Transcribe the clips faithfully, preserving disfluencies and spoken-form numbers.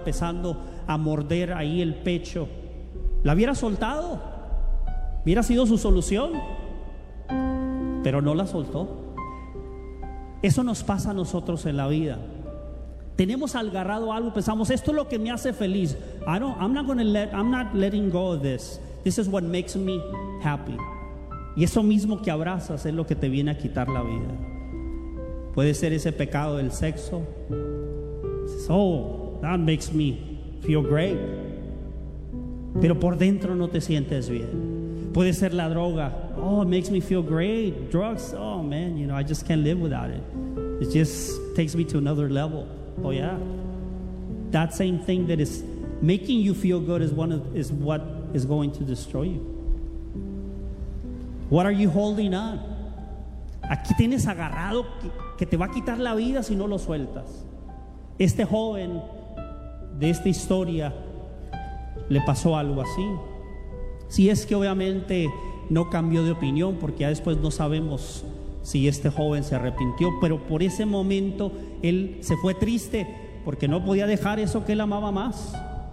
empezando a morder ahí el pecho, la hubiera soltado, hubiera sido su solución, pero no la soltó. Eso nos pasa a nosotros en la vida. Tenemos agarrado algo, pensamos, esto es lo que me hace feliz. I don't, I'm not gonna let, I'm not letting go of this. This is what makes me happy. Y eso mismo que abrazas es lo que te viene a quitar la vida. Puede ser ese pecado del sexo. Oh, that makes me feel great. Pero por dentro no te sientes bien. Puede ser la droga. Oh, it makes me feel great. Drugs, oh man, you know, I just can't live without it. It just takes me to another level. Oh yeah. That same thing that is making you feel good is one of, is what is going to destroy you. What are you holding on? Aquí tienes agarrado que, que te va a quitar la vida si no lo sueltas. Este joven de esta historia le pasó algo así. Si es que obviamente no cambió de opinión, porque ya después no sabemos si este joven se arrepintió, pero por ese momento él se fue triste porque no podía dejar eso que él amaba más.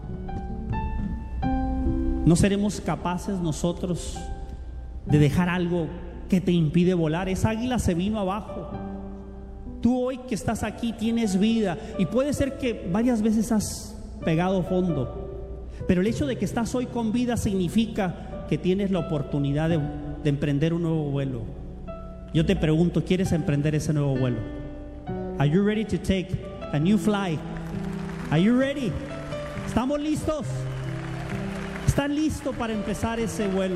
No seremos capaces nosotros de dejar algo que te impide volar. Esa águila se vino abajo. Tú hoy que estás aquí tienes vida y puede ser que varias veces has pegado fondo, pero el hecho de que estás hoy con vida significa que tienes la oportunidad de, de emprender un nuevo vuelo. Yo te pregunto, ¿quieres emprender ese nuevo vuelo? Are you ready to take a new flight? Are you ready? ¿Estamos listos? ¿Están listos para empezar ese vuelo?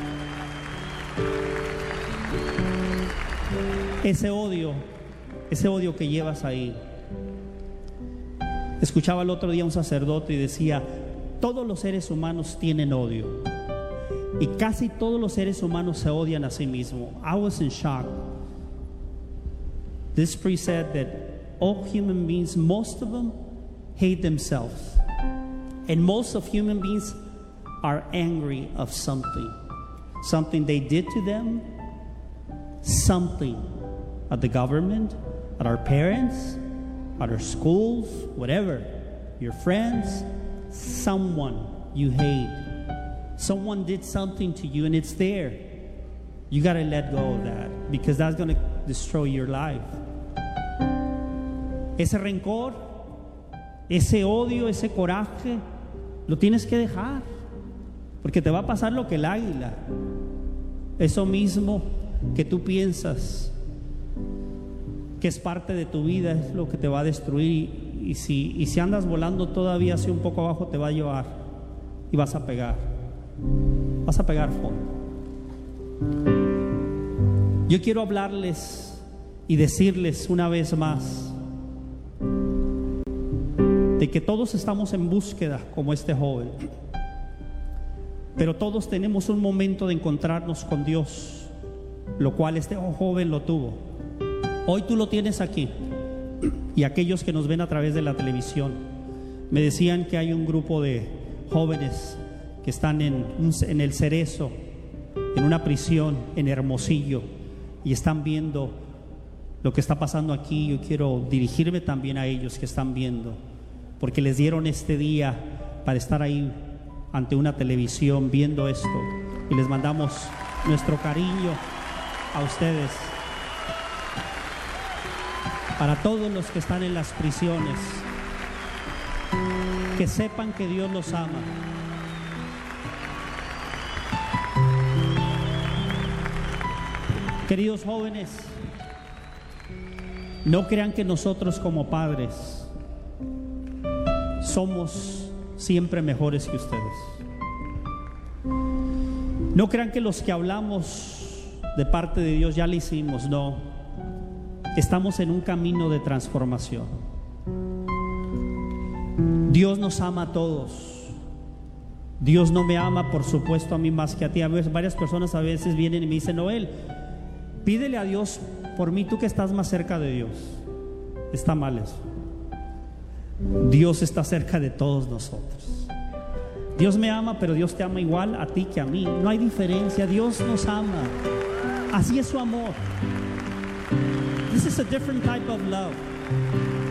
Ese odio, ese odio que llevas ahí. Escuchaba el otro día un sacerdote y decía, todos los seres humanos tienen odio y casi todos los seres humanos se odian a sí mismos. I was in shock. This priest said that all human beings, most of them hate themselves, and most of human beings are angry of something, something they did to them, something at the government, at our parents, at our schools, whatever, your friends, someone you hate. Someone did something to you and it's there. You got to let go of that because that's going to destroy your life. Ese rencor, ese odio, ese coraje, lo tienes que dejar porque te va a pasar lo que el águila. Eso mismo que tú piensas que es parte de tu vida es lo que te va a destruir, y si, y si andas volando todavía así un poco abajo te va a llevar y vas a pegar, vas a pegar fondo. Yo quiero hablarles y decirles una vez más de que todos estamos en búsqueda como este joven, pero todos tenemos un momento de encontrarnos con Dios, lo cual este joven lo tuvo. Hoy tú lo tienes aquí. Y aquellos que nos ven a través de la televisión me decían que hay un grupo de jóvenes que están en, un, en el Cerezo, en una prisión en Hermosillo, y están viendo lo que está pasando aquí. Yo quiero dirigirme también a ellos que están viendo, porque les dieron este día para estar ahí ante una televisión viendo esto, y les mandamos nuestro cariño a ustedes. Para todos los que están en las prisiones, que sepan que Dios los ama. Queridos jóvenes, no crean que nosotros como padres somos siempre mejores que ustedes. No crean que los que hablamos de parte de Dios ya lo hicimos, no. Estamos en un camino de transformación. Dios nos ama a todos. Dios no me ama, por supuesto, a mí más que a ti. A veces, varias personas a veces vienen y me dicen, Noel, pídele a Dios por mí, tú que estás más cerca de Dios. Está mal eso. Dios está cerca de todos nosotros. Dios me ama, pero Dios te ama igual a ti que a mí. No hay diferencia. Dios nos ama. Así es su amor. This is a different type of love.